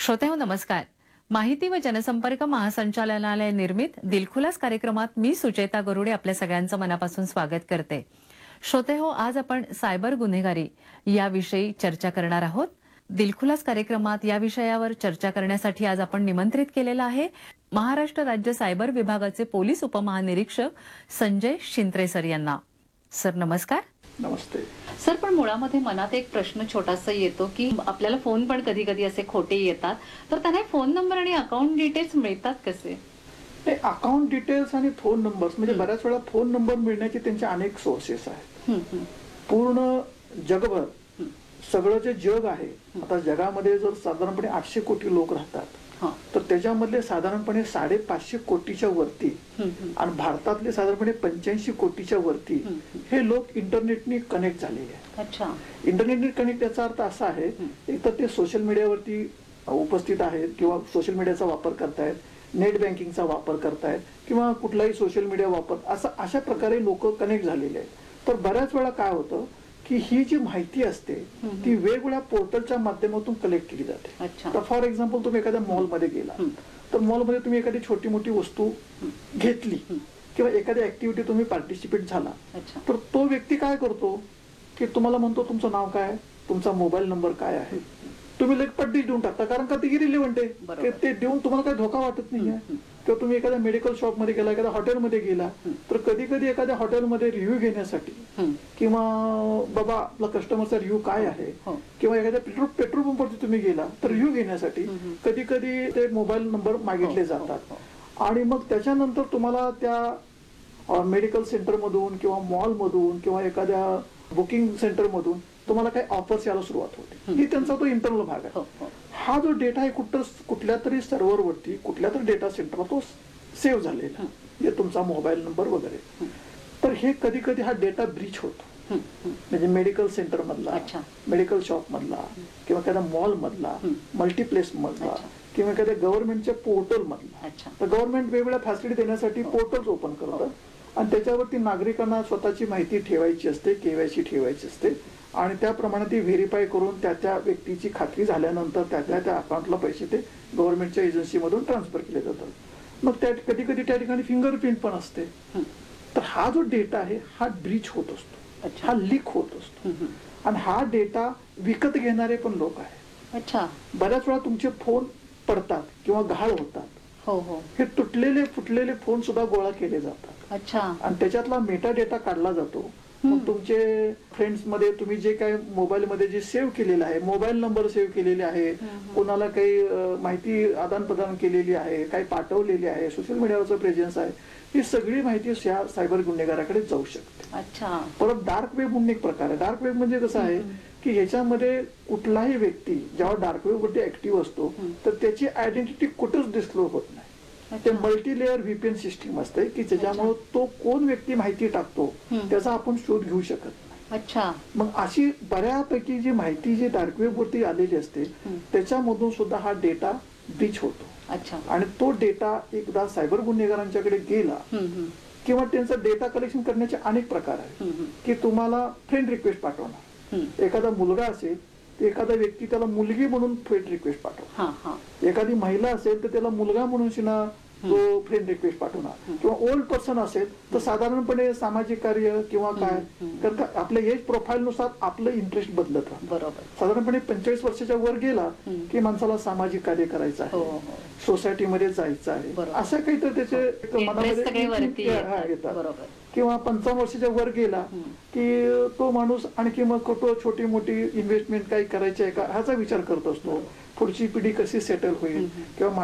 श्रोतेहो नमस्कार. माहिती व जनसंपर्क महासंचालनालय निर्मित दिलखुलास कार्यक्रमात मी सुचेता गरुडे आपल्या सगळ्यांचं मनापासून स्वागत करते. श्रोतेहो, आज आपण सायबर गुन्हेगारी याविषयी चर्चा करणार आहोत. दिलखुलास कार्यक्रमात या विषयावर चर्चा करण्यासाठी आज आपण निमंत्रित केलेलं आहे महाराष्ट्र राज्य सायबर विभागाचे पोलीस उपमहानिरीक्षक संजय शिंत्रे सर यांना. सर नमस्कार. नमस्ते सर, पण मुळामध्ये मनात एक प्रश्न छोटासा येतो की आपल्याला फोन पण कधी कधी असे खोटे येतात, तर त्यांना फोन नंबर आणि अकाउंट डिटेल्स मिळतात कसे? अकाउंट डिटेल्स आणि फोन नंबर्स म्हणजे बऱ्याच वेळा फोन नंबर मिळण्याचे त्यांचे अनेक सोर्सेस आहेत. पूर्ण जगभर सगळं जे जग आहे, आता जगामध्ये जर साधारणपणे 800 कोटी लोक राहतात, तर त्याच्यामधले साधारणपणे 550 कोटीच्या वरती आणि भारतातले साधारणपणे 85 कोटीच्या वरती हे लोक इंटरनेटने कनेक्ट झालेले आहेत. इंटरनेटने कनेक्ट याचा अर्थ असा आहे, एक तर ते सोशल मीडियावरती उपस्थित आहेत किंवा सोशल मीडियाचा वापर करतायत, नेट बँकिंगचा वापर करतायत किंवा कुठलाही सोशल मीडिया वापर अशा प्रकारे लोक कनेक्ट झालेले आहेत. तर बऱ्याच वेळा काय होतं की ही जी माहिती असते ती वेगवेगळ्या पोर्टलच्या माध्यमातून कलेक्ट केली जाते. तर फॉर एक्झाम्पल तुम्ही एखाद्या मॉलमध्ये गेला, तर मॉलमध्ये तुम्ही एखादी छोटी मोठी वस्तू घेतली किंवा एखाद्या ऍक्टिव्हिटी तुम्ही पार्टिसिपेट झाला, तर तो व्यक्ती काय करतो की तुम्हाला म्हणतो तुमचं नाव काय, तुमचा मोबाईल नंबर काय आहे, तुम्ही लेट पट्टी देऊन टाकता, कारण का ते इरिलेव्हंट आहे. ते देऊन तुम्हाला काही धोका वाटत नाहीये. किंवा तुम्ही एखाद्या मेडिकल शॉप मध्ये गेला, एखाद्या हॉटेलमध्ये गेला, तर कधी कधी एखाद्या हॉटेलमध्ये रिव्ह्यू घेण्यासाठी किंवा बाबा आपला कस्टमरचा रिव्ह्यू काय आहे, किंवा एखाद्या पेट्रोल पंपवरती तुम्ही गेला तर रिव्ह्यू घेण्यासाठी कधी कधी ते मोबाईल नंबर मागितले जातात. आणि मग त्याच्यानंतर तुम्हाला त्या मेडिकल सेंटर मधून किंवा मॉल मधून किंवा एखाद्या बुकिंग सेंटर मधून तुम्हाला काही ऑफर्स यायला सुरुवात होते. ही त्यांचा तो इंटरनल भाग आहे. हा जो डेटा आहे कुठल्या तरी सर्व्हरवरती कुठल्या तरी डेटा सेंटरला तो सेव्ह झालेला, म्हणजे तुमचा मोबाईल नंबर वगैरे. तर हे कधी कधी हा डेटा ब्रीच होतो, म्हणजे मेडिकल सेंटर मधला, मेडिकल शॉप मधला किंवा एखाद्या मॉल मधला, मल्टीप्लेस मधला किंवा एखाद्या गव्हर्नमेंटच्या पोर्टल मधला. तर गव्हर्नमेंट वेगवेगळ्या फॅसिलिटी देण्यासाठी पोर्टल्स ओपन करतं आणि त्याच्यावरती नागरिकांना स्वतःची माहिती ठेवायची असते, केवायसी ठेवायची असते आणि त्याप्रमाणे ती व्हेरीफाय करून त्या व्यक्तीची खात्री झाल्यानंतर त्या अकाउंटला पैसे ते गव्हर्नमेंटच्या एजन्सीमधून ट्रान्सफर केले जातात. मग त्या कधी कधी त्या ठिकाणी फिंगरप्रिंट पण असते. तर हा जो डेटा आहे हा ब्रीच होत असतो, हा लीक होत असतो आणि हा डेटा विकत घेणारे पण लोक आहेत. बऱ्याच वेळा तुमचे फोन पडतात किंवा घाळ होतात. हे तुटलेले फुटलेले फोन सुद्धा गोळा केले जातात आणि त्याच्यातला मेटा डेटा काढला जातो. मग तुमचे फ्रेंड्स मध्ये तुम्ही जे काही मोबाईल मध्ये जे सेव्ह केलेलं आहे, मोबाईल नंबर सेव्ह केलेले आहे, कोणाला काही माहिती आदान प्रदान केलेली आहे, काही पाठवलेली आहे, सोशल मीडियावरचं प्रेझेन्स आहे, ही सगळी माहिती सायबर गुन्हेगाराकडे जाऊ शकते. परत डार्क वेब म्हणून एक प्रकार आहे. डार्क वेब म्हणजे कसं आहे की ह्याच्यामध्ये कुठलाही व्यक्ती जेव्हा डार्क वेब वरती ऍक्टिव्ह असतो तर त्याची आयडेंटिटी कुठंच डिस्क्लोज होत नाही. ते मल्टी लेअर व्हीपीएन सिस्टीम असते की ज्याच्यामुळे तो कोण व्यक्ती माहिती टाकतो त्याचा आपण शोध घेऊ शकत नाही. मग अशी बऱ्यापैकी जी माहिती जी डार्क वेब वरती आलेली असते त्याच्यामधून सुद्धा हा डेटा ब्रीच होतो. आणि तो डेटा एकदा सायबर गुन्हेगारांच्याकडे गेला किंवा त्यांचा डेटा कलेक्शन करण्याचे अनेक प्रकार आहेत की तुम्हाला फ्रेंड रिक्वेस्ट पाठवणार. एखादा मुलगा असेल तर एखादा व्यक्ती त्याला मुलगी म्हणून फ्रेंड रिक्वेस्ट पाठवणार. एखादी महिला असेल तर त्याला मुलगा म्हणून तो फ्रेंड रिक्वेस्ट पाठवणार. किंवा ओल्ड पर्सन असेल तर साधारणपणे सामाजिक कार्य किंवा काय, कारण का आपल्या एज प्रोफाईल नुसार आपलं इंटरेस्ट बदलत राहतं. साधारणपणे 45 वर्षाच्या वर गेला की माणसाला सामाजिक कार्य करायचं आहे, सोसायटीमध्ये जायचं आहे, असं काहीतरी त्याचे मनामध्ये येतात. किंवा 55 वर्षाच्या वर गेला की तो माणूस आणखी मग तो छोटी मोठी इन्व्हेस्टमेंट काही करायची आहे का ह्याचा विचार करत असतो. पुढची पिढी कशी सेटल होईल किंवा